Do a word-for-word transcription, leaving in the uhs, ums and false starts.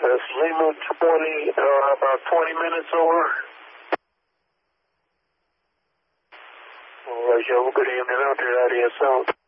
That's Lima twenty, uh, about twenty minutes over. All right, you have a good evening out there, I D S out.